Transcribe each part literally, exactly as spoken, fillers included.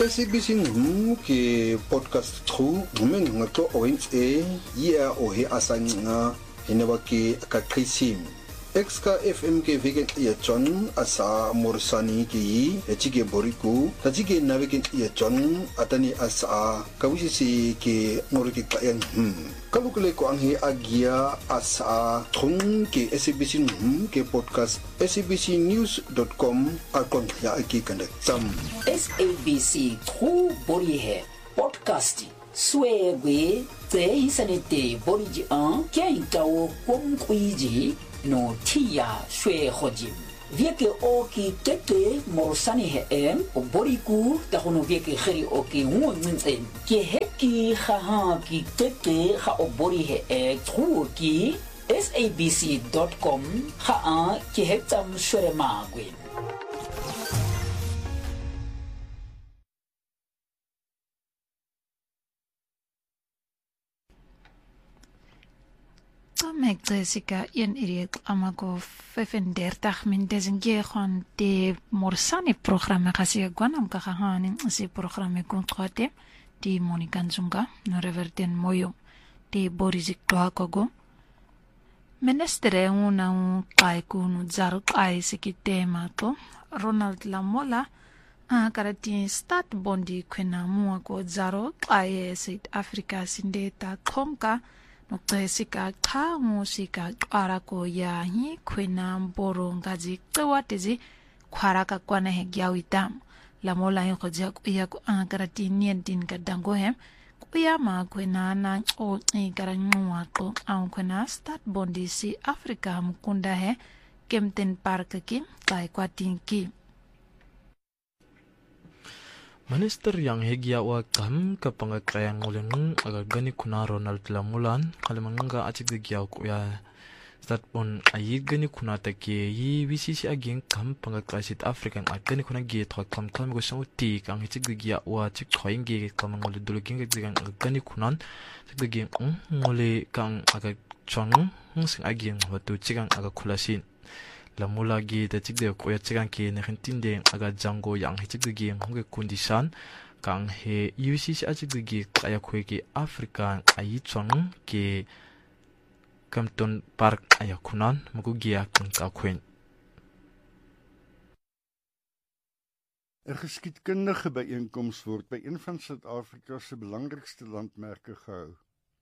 S A B C ngum ke podcast tru ngumen ngato oins e ya o he asanga hinaba ke kakrisim exka F M ke vegan ya chon asa morsani ki echige boriku tajige navegen ya chon atani asa kawisi ke moriki kayan hm kalukule ko anghi agia asa thung ke S A B C ngum ke podcast S A B C news dot com akon ya aki kanda sam S A B C tru bori he podcast swegwe te isanete boriji an kien kawo kom kuiji no tia shwe hojim vieke oki tete morsani he em o boriku ta hono vieke kheri oki ngutsen ke heki kha ki tete kha o bori he e tru ki S A B C dot com kha a ki hetam shwe magwe Mek Jessica een idiot amako vyfendertig minuten nge gaan de morsani programme kasi gwanam kakahani si programme kontrate di Monica Nzunga no reverten moyo di Boris Kwakogo Ministere una un kai kunu zaru kai sikite mato Ronald Lamola a karati start bondi kwena mua ko zaru kai South Africa sindeta komka Nokesika ka musika arako ya hi kwena mboro ngazi kwatezi kwaraka kwana he gyawitam la mola hin khojak ya ko ankarati nientin kadango hem kuya ma kwena na o igaranwa ko an kwena start bondi si Africa mukunda he Kempton Park ki kai kwatinki Minister yang hegia wa kam kapanga kaya nguleng aga gani kuna Ronald Lamulan kalimanga atik gia ku ya start on ayi gani kuna take yi wisisi agin kam panga South African agani kuna gi thok kam kam go sauti kang hitik gia wa tik thoing gi kam ngol dul king gi gani kunan tik gi ngole kang aga chong sing agin watu chigang aga kulasin Lamula gi de tigde ko ya chigan ki ne khintinde aga jango yang hichig gi ngue condition kang he U C C achig gi kaya khwe ki Africa ayi chong ki Kempton Park aya kunan mugu gi akun ka khwen Er geskiedkundige byeenkoms word by een van Suid-Afrika se belangrikste landmerke gehou.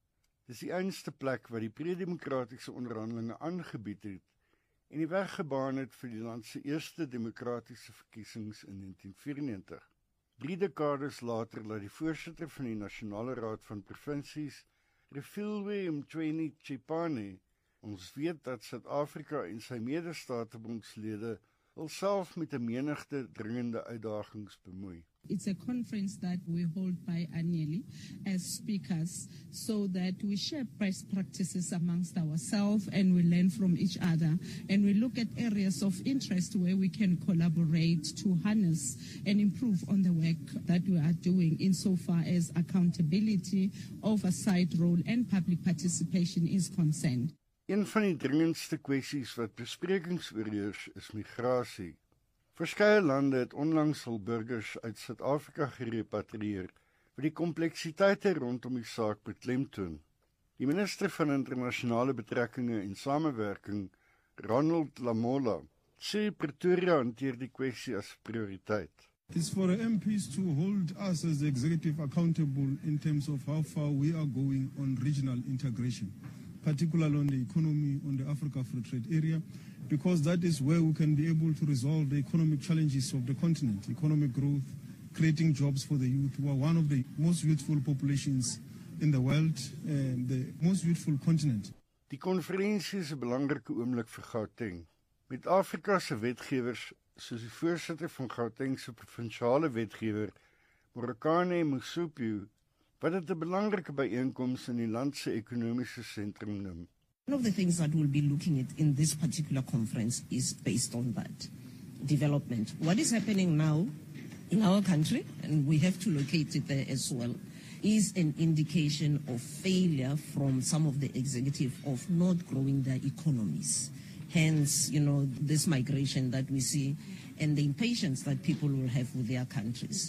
Dis die enigste plek waar die pre-demokratiese onderhandelinge aangebied het en die weg gebaan het vir die land se eerste demokratiese verkiesings in negentien vyerennegentig. Drie dekades later laat die voorsitter van die Nasionale Raad van Provinsies, Refilwe Mtweni Chipane, ons weet dat Suid-Afrika en sy medestaatebondslede alself met 'n menigte dringende uitdagings bemoei. It's a conference that we hold biannually as speakers so that we share best practices amongst ourselves and we learn from each other and we look at areas of interest where we can collaborate to harness and improve on the work that we are doing insofar as accountability, oversight role and public participation is concerned. Een van die dringendste kwessies wat besprekings oorheers is migrasie. Verskeie lande het onlangs hul burgers uit Suid-Afrika gerepatrieer, wat die kompleksiteite rondom die saak beklemtoon. Die minister van internasionale betrekkinge en samewerking, Ronald Lamola, sê Pretoria hanteer die kwessie as prioriteit. It's for M Ps to hold us as the executive accountable in terms of how far we are going on regional integration, particularly on the economy, on the Africa Free Trade Area, because that is where we can be able to resolve the economic challenges of the continent, economic growth, creating jobs for the youth, who are one of the most youthful populations in the world, and the most youthful continent. Die konferensie is 'n belangrike oomblik vir Gauteng. Met Afrika se wetgewers, soos die voorsitter van Gauteng se provinsiale wetgewer, Morekane Moshoeshoe, wat dit 'n belangrike byeenkoms in die land se ekonomiese sentrum noem. One of the things that we'll be looking at in this particular conference is based on that development. What is happening now in our country, and we have to locate it there as well, is an indication of failure from some of the executive of not growing their economies. Hence, you know, this migration that we see and the impatience that people will have with their countries.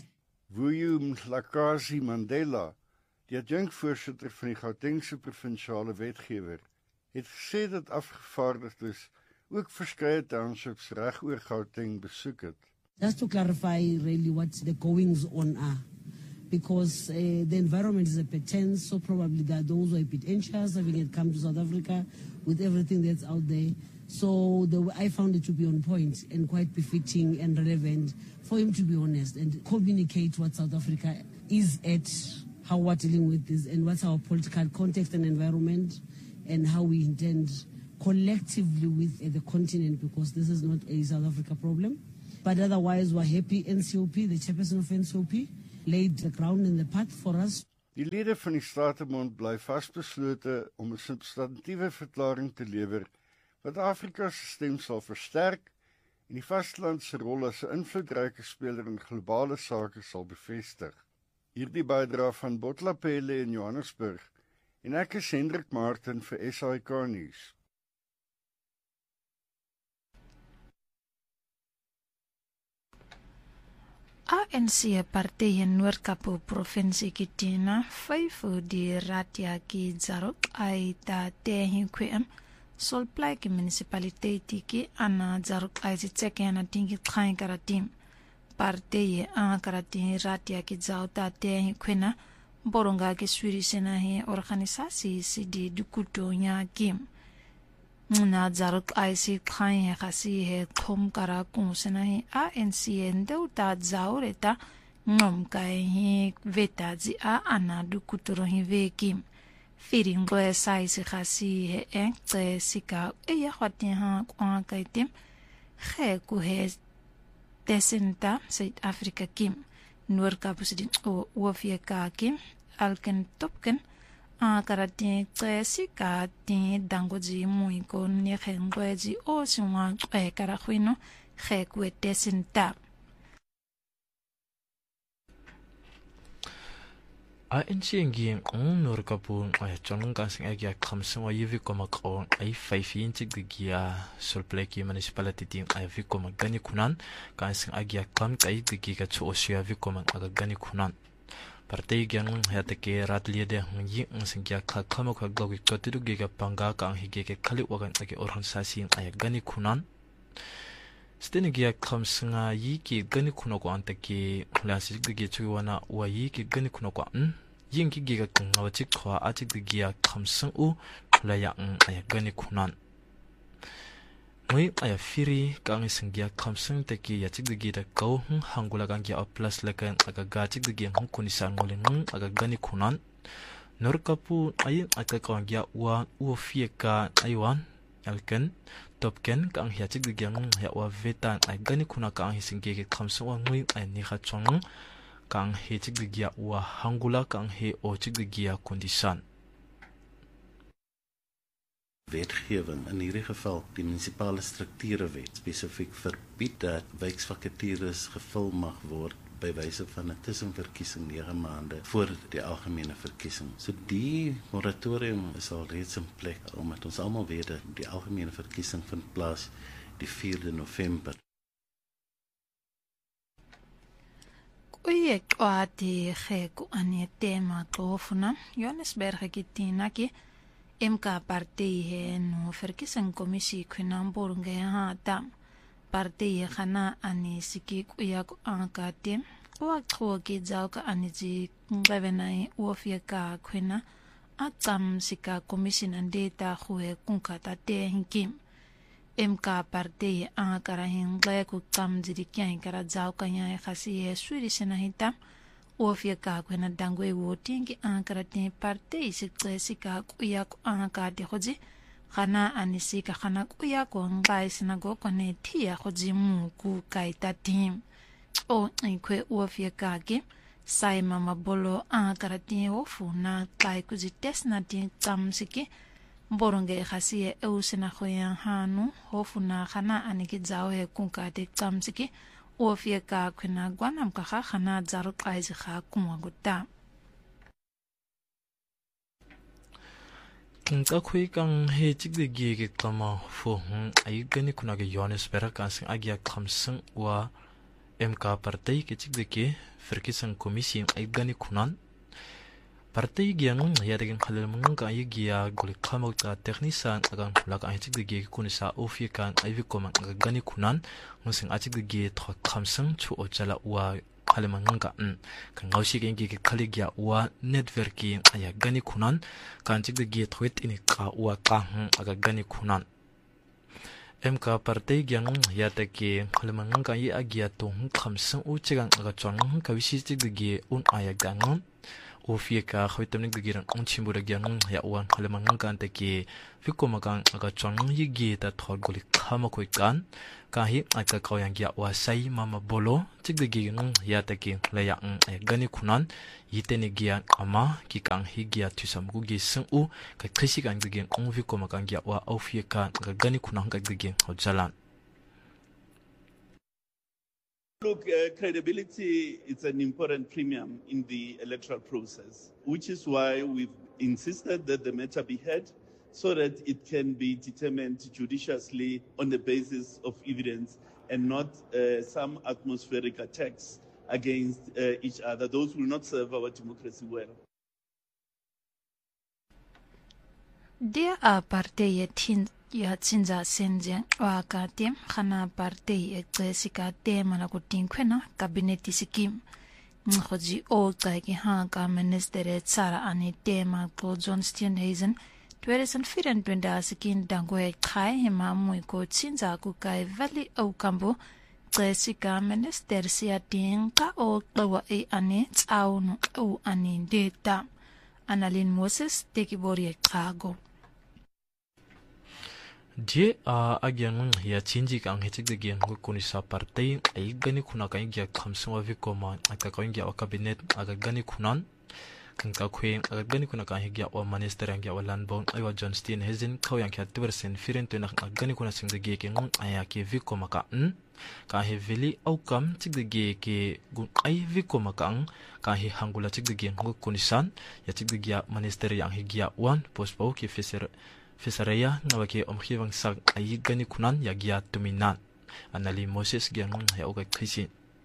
Vuyo Mhlakazi Mandela, die adjunkvoorsitter van die Gautengse provinsiale wetgewer, het gesê dat afgevaardigdes ook verskeie townships reg oor Gauteng besoek het. Just to clarify really what the goings on are, because uh, the environment is a bit tense, so probably there are those who are a bit anxious having it come to South Africa with everything that's out there. So the, I found it to be on point and quite befitting and relevant for him to be honest and communicate what South Africa is at, how we're dealing with this, and what's our political context and environment, and how we intend collectively with uh, the continent, because this is not a South Africa problem. But otherwise, we're happy N C O P, the chairperson of N C O P, laid the ground and the path for us. Die lede van die Statenbond bly vasbeslote om 'n substantiëre verklaring te lewer wat Afrika se stem sal versterk en die vasteland se rol as 'n invloedryke speler in globale sake sal bevestig. Hierdie bydra van Botlapele in Johannesburg en ek is Hendrik Martin vir S A I K nuus. A N C party in Noord-Kaap provinsie Kitina vyf die ratia ki zarok ai ta tehin kwem sol plek municipality ki ana zarok ai tseke ana tingi tkhai karatim party a karatin ratia ki zauta tehin kwena boronga ki swiri sena he organisasi si di dukuto nya kim na zarok ai si tkhai he khasi he khom kara ku sena he A N C ndo ta zaureta ngom kai he veta zi a ana dukuto ro hi vekim feeling go sai si khasi he ekte sika e ya khwatin ha kwa kai tim khe ku he desenta South Africa kim Noord-Kaap se dit o wofie ka kim alken topken a karatin tsesi ka tin dangoji mui ko ne khengweji o sinwa e karakhwino khe ku desenta A N C ngi on Noord-Kaap ay chonong kasing agya khamsing wa yivi komakon ay five inch gigia solpleki municipality ting ay vi komak gani kunan kasing agya kam kai giga chu osia vi komak aga gani kunan partai gyang hatake ratliye de ngi singya kha khama kha glogi kotidu giga panga ka hige ke khali wagan age organisasi ay gani kunan stene giya khamsinga yi ki gani kuno ko antake klasi gige chuwana wa yi ki gani kuno ko an yin ki giga ngawa chi khwa a chi giya khamsing u la ya ay gani kunan moi ay firi ka ngi singya khamsing te ki ya chi giga ko hangula gang ya plus la kan aga ga chi giga hang kunisa ngoleng aga gani kunan Noord-Kaap ay aka ka ya wa u fieka aywan alken topken kang hia chig gyang hia wa vetan ai gani kuna kang hi singge ke khamso wa ngui ai ni kha chong kang he chig gya wa hangula kang he o chig gya condition wetgewing in hierdie geval die munisipale strukturewet spesifiek verbied dat wijkvakatures gevul mag word by wyse van 'n tussenverkiesing nege maande voor die algemene verkiesing. So die moratorium is al reeds in plek omdat ons almal weet dat die algemene verkiesing vind plaas die vierde November. Oye kwa di kheko ane tema klofuna Johannesburg kitina ki M K party he no verkiesing kommissie kwinan bornge ha tam party khana ani siki kuya ko ankatem wa ko ke jaw ka ani ji ngevenai ofia ka khwena atam sika commission and data khwe kunkata te hinkim M K party ankara hingle ku tam jiri kyan kara jaw ka nya khasi e swiri sena hitam ofia ka khwena dangwe voting ki ankara te party sikle sika kuya ko ankate khoji khana anisika khana kuya ko ngai sinago kone thia khojimu ku kaita team o inkwe ofia kage sai mama bolo a karati ofuna kai kuji tesna tin tamsiki boronge khasiye eusena khoya hanu hofuna khana aniki jawe kunka de tamsiki ofia ka khuna gwanam ka khana zaru qaizi kha kumwa gutta Kinka khui kang he chig de gi ge kama fo hun ai gani kuna ge Johannesburg kan sing agya khamsing wa M K partai kecik deke verkiesingskommissie uitgani kunan. Partai giang ya dengan halal mengangka ya gia goli kamau ta teknisan agang lak ai cik dege kunisa ofikan aivi komang agani kunan musing acik dege thwa khamsang chu ochala wa halal mengangka kan ngausi gen gi khali gia wa networki aya gani kunan kan cik dege thwet ini ka wa ka aga gani kunan. M K partai giang ya take halal mengangka ya agia to khamsang u chigang aga chong ka wisi cik dege un aya gangon Ofika khawtamnik digiran onchimbura gyang ya wan halemangang kan take fikomagang aga chong yigi ta thogoli khama khoi kan kahi aka kawyang ya wasai mama bolo chigdigi ng ya take layang gani kunan yiteni gyan ama kikang higya thusam gugi sungu ka khisigang digi ong fikomagang ya wa ofika aga gani kunang ka digi hojalan. Look, uh, credibility is an important premium in the electoral process, which is why we've insisted that the matter be heard so that it can be determined judiciously on the basis of evidence and not uh, some atmospheric attacks against uh, each other. Those will not serve our democracy well. Dia a partei tin ya tsinza senje wa ka tem khana partei e tsika te mala ko tin khena kabineti sikim ngoji o ka ki ha ka minister e tsara ani tema ko John Steenhuisen twenty twenty-four sikin dangwe khai hema mu ko tsinza ku kai valley o kambo tsika minister sia tin ka o twa e ani tsaunu o ani data Annalyn Moses tekibori kago Dia a agian ya chinji kang hecik de gian ko kunisa partai ai gani kuna kai gya khamsung wa vikoma aka kai gya cabinet aga gani kunan kan ka khwe aga gani kuna kai gya wa minister ang gya walan bon ai wa John Steenhuisen khau yang kya twersen firen to na gani kuna sing de ge ke ngong aya ke vikoma ka n ka he veli outcome chik de ge ke gun ai vikoma kang ka he hangula chik de gen ko kunisan ya chik de gya minister yang he gya one postpo ke fiser Fisaraya ngawake omkhivang sak ay gani kunan ya gia tuminan. Annalyn Moses gianong ya oga krisi.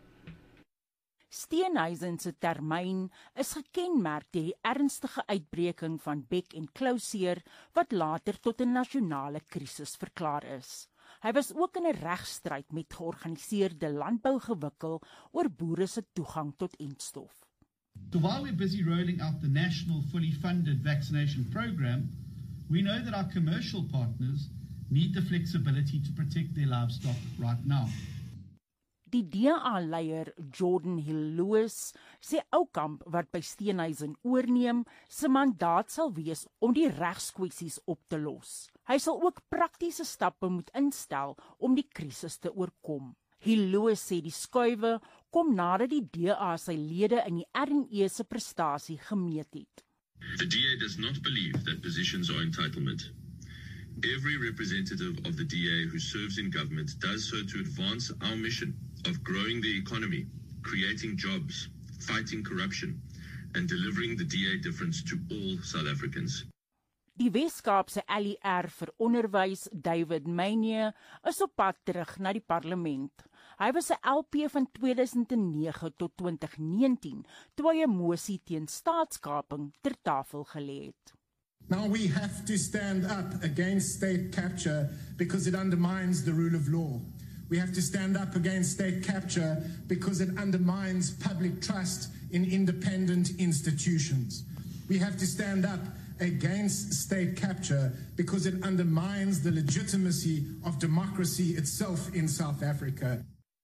Steenhuisen se termyn is gekenmerk deur die ernstige uitbreking van bek- en klauseer wat later tot 'n nasionale krisis verklaar is. Hy was ook in 'n regstryd met georganiseerde landbou gewikkel oor boere se toegang tot entstof. So while we're busy rolling out the national fully funded vaccination program, we know that our commercial partners need the flexibility to protect their livestock right now. Die D A-leier Jordan Hill-Lewis sê Oukamp wat by Steenhuisen oorneem, se mandaat sal wees om die regskwessies op te los. Hy sal ook praktiese stappe moet instel om die krisis te oorkom. Hill-Lewis sê die skuwe kom nadat die D A sy lede in die R en E se prestasie gemeet het. The D A does not believe that positions are entitlement. Every representative of the D A who serves in government does so to advance our mission of growing the economy, creating jobs, fighting corruption, and delivering the D A difference to all South Africans. Die Weskaapse L E R vir onderwys, David Meyne, is op pad terug na die parlement. Hy was 'n L P van two thousand nine tot twenty nineteen, toe hy 'n mosie teen staatskaping ter tafel gelê het. Now we have to stand up against state capture because it undermines the rule of law. We have to stand up against state capture because it undermines public trust in independent institutions. We have to stand up against state capture because it undermines the legitimacy of democracy itself in South Africa.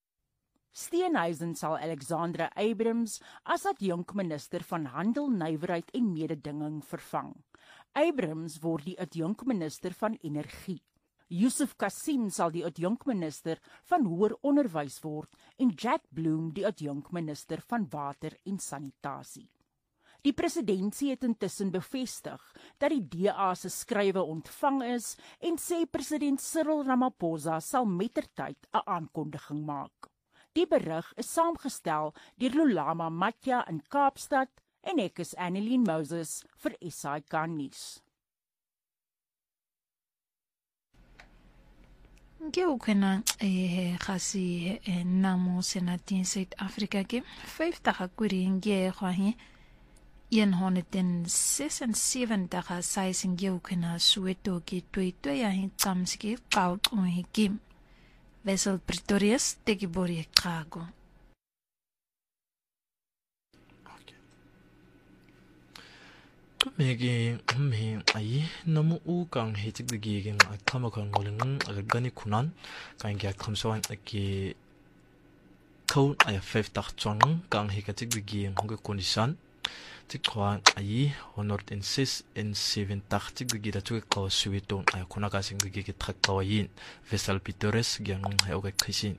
Steenhuisen sal Alexandra Abrams as adjunk minister van Handel, Nywerheid en Mededinging vervang. Abrams word die adjunk minister van Energie. Yusuf Kassim sal die adjunk minister van Hoër Onderwys word en Jack Bloom die adjunk minister van Water en Sanitasie. Die presidentsie het intussen bevestig dat die D A se skrywe ontvang is en sê president Cyril Ramaphosa sal mettertyd 'n aankondiging maak. Die berig is saamgestel deur Lulama Matja in Kaapstad en ek is Annalyn Moses vir S I K nuus. Ke o kwena e gasi namo senatin South Africa ke vyf daga kuri nge gwahi one seventy-six daga size nge o kwena Soweto ke twee twee ya hi tsamski qaut o hi kim Wessel Pretorius teki bori kago. Megi me ai namu u kang hetik de gi gen athama kan ngoleng agani kunan kan gi khamsawan ke thau ai five tak chong kang he ka tik de gi ngge condition tik khwan ai honor in six in seven tak tik de gi da chu ka Soweto ai kuna ka sing de gi ke thak ka yin Wessel Pretorius gen he ook gesien.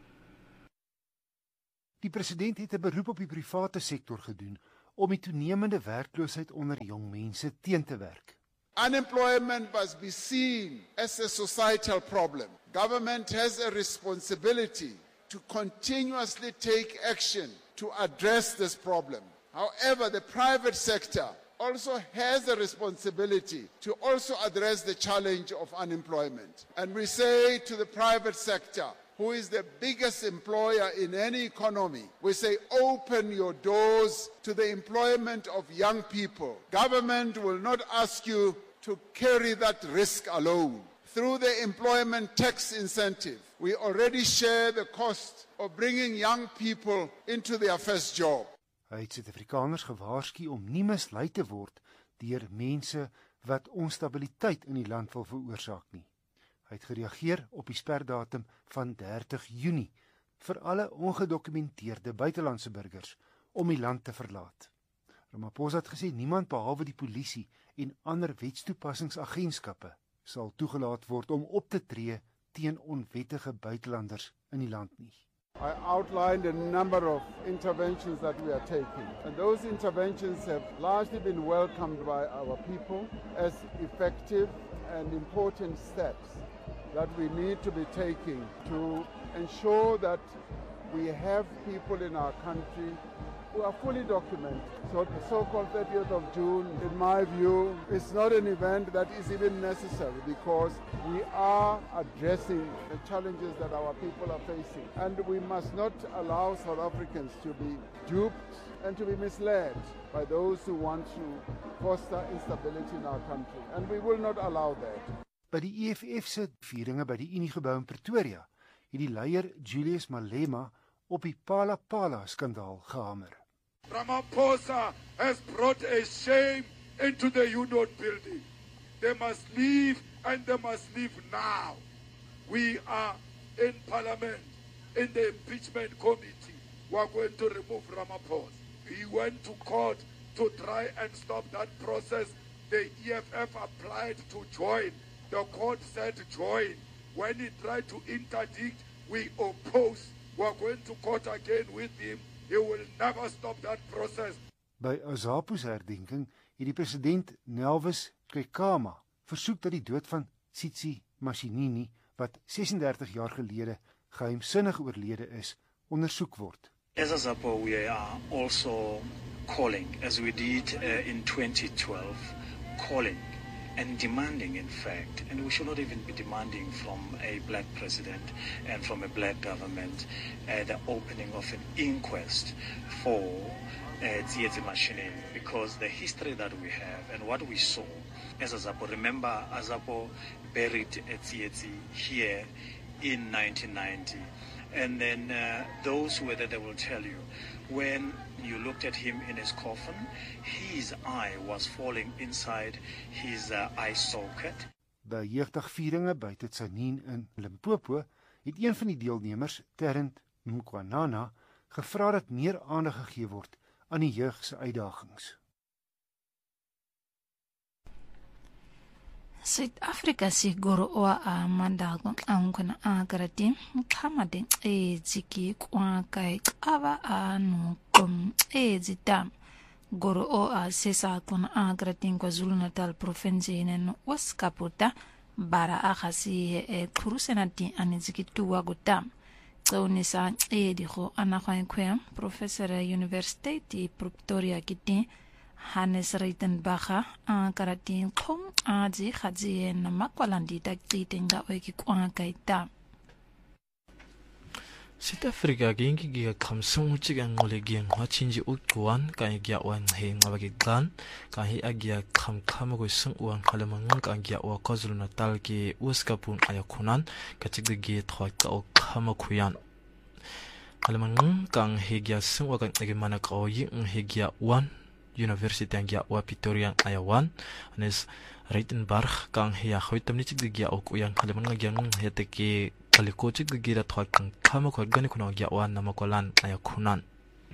Die president het 'n beroep op die private sektor gedoen om die toenemende werkloosheid onder jong mense teen te werk. Unemployment must be seen as a societal problem. Government has a responsibility to continuously take action to address this problem. However, the private sector also has a responsibility to also address the challenge of unemployment. And we say to the private sector, who is the biggest employer in any economy, we say open your doors to the employment of young people. Government will not ask you to carry that risk alone. Through the employment tax incentive, we already share the cost of bringing young people into their first job. Hy het Suid-Afrikaners gewaarsku om nie mislei te word deur mense wat onstabiliteit in die land wil veroorsaak nie. Hy het gereageer op die sperdatum van dertig Junie vir alle ongedokumenteerde buitelandse burgers om die land te verlaat. Ramaphosa het gesê niemand behalwe die polisie en ander wetstoepassingsagentskappe sal toegelaat word om op te tree teen onwettige buitelanders in die land nie. I outlined a number of interventions that we are taking, and those interventions have largely been welcomed by our people as effective and important steps that we need to be taking to ensure that we have people in our country who are fully documented. So the so-called thirtieth of June, in my view, is not an event that is even necessary because we are addressing the challenges that our people are facing. And we must not allow South Africans to be duped and to be misled by those who want to foster instability in our country. And we will not allow that. By die E F F se vieringe by die Uniegebou in Pretoria het die leier Julius Malema op die Phala Phala skandaal gehamer. Ramaphosa has brought a shame into the Union building. They must leave and they must leave now. We are in Parliament, in the impeachment committee. We are going to remove Ramaphosa. He went to court to try and stop that process. The E F F applied to join. The court said join. When he tried to interdict, we oppose. We are going to court again with him. He will never stop that process. By Azapo se herdenking het die president Nelvis Kekama versoek dat die dood van Tsitsi Mashinini, wat sesendertig jaar gelede geheimsinnig oorlede is, ondersoek word. As Azapo, we are also calling, as we did uh, in twenty twelve, calling and demanding, in fact, and we should not even be demanding from a black president and from a black government uh, the opening of an inquest for uh, Tsietsi Mashinini, because the history that we have and what we saw as Azapo, remember Azapo buried Tsietsi here in nineteen ninety, and then uh, those who were there, they will tell you, when you looked at him in his coffin, his eye was falling inside his uh, eye socket. By jeugdagvieringe by Tsanin in Limpopo het een van die deelnemers, Terrent Mkwanana, gevra dat meer aandag gegee word aan die jeug se uitdagings. Suid-Afrika se goro o a mandago ankona agarati khamade e ziki kwa kai ava anu kom e zitam goro o a sesa kon agarati KwaZulu Natal province inen waskaputa bara akhasi e khurusenati aniziki tuwa gutam tsaunisa e digo anakhwa nkwe professor university Pretoria kiti Hannes Reitenbacher karatin kong aji khaji na makwalandita kitinga oiki kwa kaita. South Africa gengi giga kamsung uchiga ngole giang wachinji ukwan ka gia wan he ngabagi gan ka he agia kham kham go sung wan halamang ka gia wa KwaZulu Natal ki uskapun ayakunan ka chigde gi thwa ka o khama khuyan halamang kang he gia sung wa kan ege mana ka o yi he gia wan University ang gia wa Pretoria ayawan anes Reitenberg kang he ya khoitam ni chigde gia o kuyang halamang giang he te ki Kalikochik the gira talking Kamako Ganikuno Yawan Namakolan Ayakunan.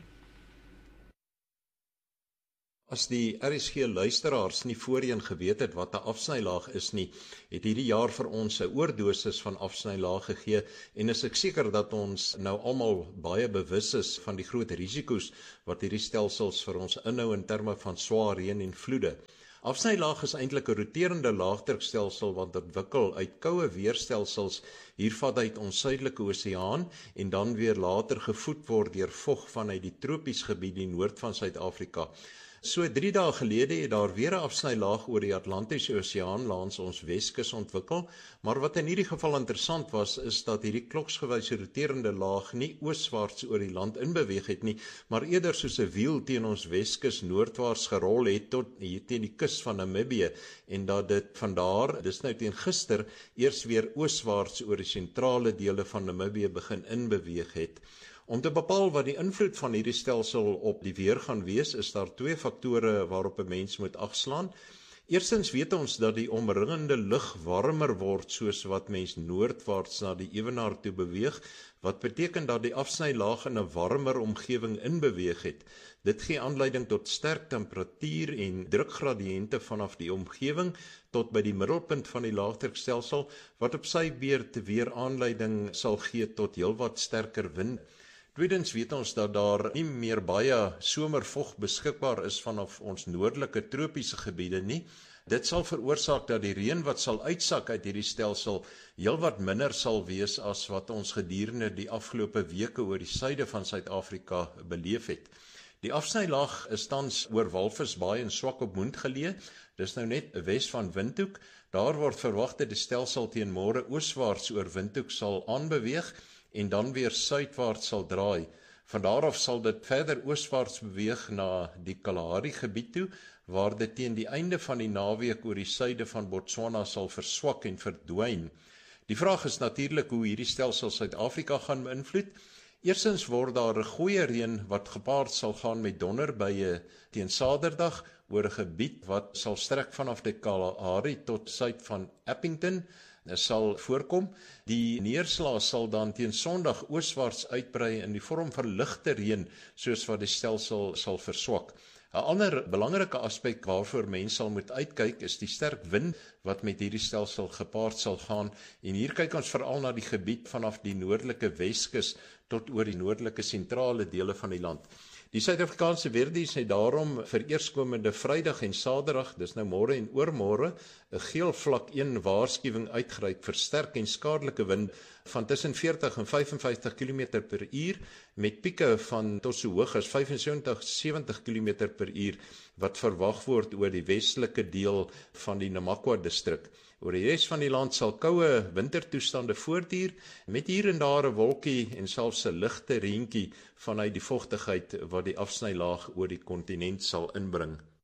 As die R S G luisteraars nie voorheen geweet het wat 'n afsnylaag is nie, het hierdie jaar vir ons 'n oordosis van afsnylaag gegee en is ek seker dat ons nou almal baie bewus is van die groot risiko's wat hierdie stelsels vir ons inhou in terme van swaar reën en vloede. Afsnylaag is eintlik 'n roterende laagdrukstelsel wat ontwikkel uit koue weerstelsels hier vanuit ons suidelike oseaan en dan weer later gevoed word deur vog vanuit die tropiese gebied die noord van Suid-Afrika. So drie dae gelede het daar weer 'n afsnylaag oor die Atlantiese Oseaan langs ons Weskus ontwikkel, maar wat in hierdie geval interessant was, is dat hierdie kloksgewyse roterende laag nie ooswaarts oor die land inbeweeg het nie, maar eerder soos 'n wiel teen ons Weskus noordwaarts gerol het tot hier teen die kus van Namibië en dat dit vandaar, dis nou teen gister, eers weer ooswaarts oor die sentrale dele van Namibië begin inbeweeg het. Om te bepaal wat die invloed van hierdie stelsel op die weer gaan wees, is daar twee faktore waarop 'n mens moet agslaan. Eerstens weet ons dat die omringende lug warmer word soos wat mens noordwaarts na die ewenaar toe beweeg, wat beteken dat die afsnylaag in 'n warmer omgewing inbeweeg het. Dit gee aanleiding tot sterk temperatuur en drukgradiënte vanaf die omgewing tot by die middelpunt van die laagdrukstelsel, wat op sy beurt weer aanleiding sal gee tot heelwat sterker wind. Tweedens weet ons dat daar nie meer baie somervog beskikbaar is vanaf ons noordelike tropiese gebiede nie. Dit sal veroorsaak dat die reën wat sal uitsak uit hierdie stelsel heelwat minder sal wees as wat ons gedurende die afgelope weke oor die suide van Suid-Afrika beleef het. Die afsnylaag is tans oor Walvisbaai en Swakopmund geleë. Dis nou net wes van Windhoek. Daar word verwag dat die stelsel teen môre ooswaarts oor Windhoek sal aanbeweeg en dan weer suidwaarts sal draai. Van daar af sal dit verder ooswaarts beweeg na die Kalahari gebied toe, waar dit teen die einde van die naweek oor die suide van Botswana sal verswak en verdwyn. Die vraag is natuurlik hoe hierdie stelsel Suid-Afrika gaan beïnvloed. Eerstens word daar 'n goeie reën wat gepaard sal gaan met donderbuie teen Saterdag oor 'n gebied wat sal strek vanaf die Kalahari tot suid van Appington. Sal voorkom. Die neerslag sal dan teen Sondag ooswaarts uitbrei in die vorm van ligte reën, soos wat die stelsel sal verswak. 'n Ander belangrike aspek waarvoor mense sal moet uitkyk is die sterk wind wat met hierdie stelsel gepaard sal gaan, en hier kyk ons veral na die gebied vanaf die noordelike Weskus tot oor die noordelike sentrale dele van die land. Die Suid-Afrikaanse Weerdienste het daarom vir eerskomende Vrydag en Saterdag, dis nou môre en oormôre, 'n geel vlak een waarskuwing uitgereik vir sterk en skadelike wind van tussen veertig en vyf en vyftig kilometer per uur met pieke van tot so hoog as vyf en sewentig tot sewentig kilometer per uur wat verwag word oor die westelike deel van die Namakwa distrik. Oor die res van die land sal koue wintertoestande voortduur met hier en daar 'n wolkie en selfs 'n ligte reentjie vanuit die vogtigheid wat die afsnylaag oor die kontinent sal inbring.